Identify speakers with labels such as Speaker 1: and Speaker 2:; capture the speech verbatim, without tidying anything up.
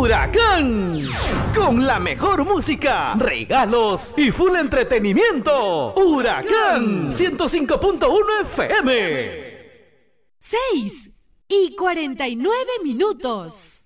Speaker 1: Huracán. Con la mejor música, regalos y full entretenimiento. Huracán ciento cinco punto uno F M.
Speaker 2: seis y cuarenta y nueve minutos.